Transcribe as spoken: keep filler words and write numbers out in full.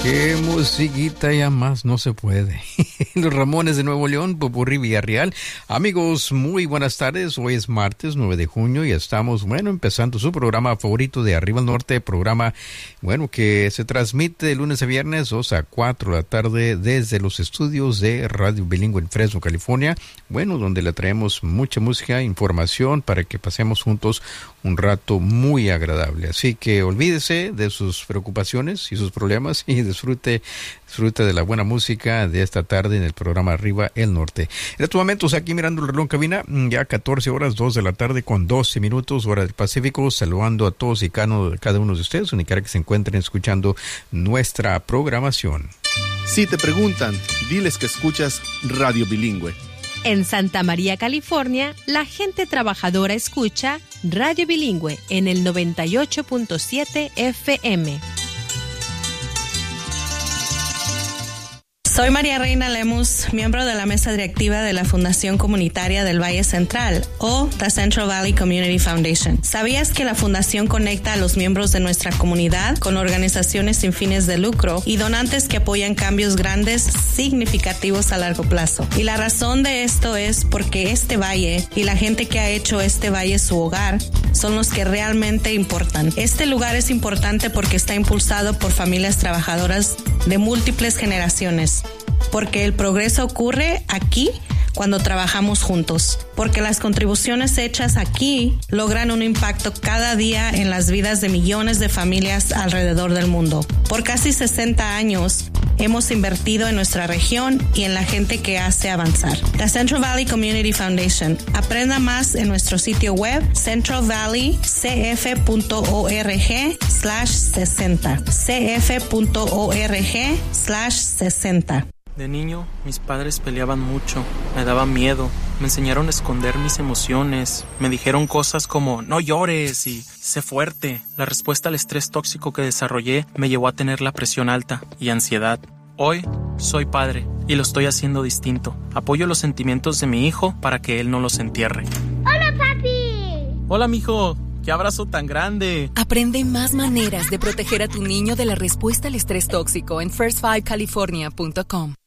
Qué musiquita, ya más no se puede. Los Ramones de Nuevo León, Popurrí Villarreal. Amigos, muy buenas tardes. Hoy es martes nueve de junio y estamos, bueno, empezando su programa favorito de Arriba al Norte. Programa, bueno, que se transmite de lunes a viernes, dos a cuatro de la tarde desde los estudios de Radio Bilingüe en Fresno, California. Bueno, donde le traemos mucha música, información para que pasemos juntos un rato muy agradable. Así que olvídese de sus preocupaciones y sus problemas y disfrute, disfrute de la buena música de esta tarde en el programa Arriba el Norte. En estos momentos, aquí mirando el reloj en cabina, ya catorce horas, dos de la tarde con doce minutos, hora del Pacífico, saludando a todos y cada uno de ustedes, donde quiera que se encuentren escuchando nuestra programación. Si te preguntan, diles que escuchas Radio Bilingüe. En Santa María, California, la gente trabajadora escucha Radio Bilingüe en el noventa y ocho punto siete F M. Soy María Reina Lemus, miembro de la mesa directiva de la Fundación Comunitaria del Valle Central, o The Central Valley Community Foundation. ¿Sabías que la fundación conecta a los miembros de nuestra comunidad con organizaciones sin fines de lucro y donantes que apoyan cambios grandes significativos a largo plazo? Y la razón de esto es porque este valle y la gente que ha hecho este valle su hogar son los que realmente importan. Este lugar es importante porque está impulsado por familias trabajadoras de múltiples generaciones. Porque el progreso ocurre aquí cuando trabajamos juntos. Porque las contribuciones hechas aquí logran un impacto cada día en las vidas de millones de familias alrededor del mundo. Por casi sesenta años hemos invertido en nuestra región y en la gente que hace avanzar. La Central Valley Community Foundation. Aprenda más en nuestro sitio web central valley c f punto org slash sesenta. c f punto org slash sesenta. De niño, mis padres peleaban mucho, me daban miedo, me enseñaron a esconder mis emociones, me dijeron cosas como no llores y sé fuerte. La respuesta al estrés tóxico que desarrollé me llevó a tener la presión alta y ansiedad. Hoy soy padre y lo estoy haciendo distinto. Apoyo los sentimientos de mi hijo para que él no los entierre. ¡Hola, papi! Hola, mijo. ¡Qué abrazo tan grande! Aprende más maneras de proteger a tu niño de la respuesta al estrés tóxico en first five california punto com.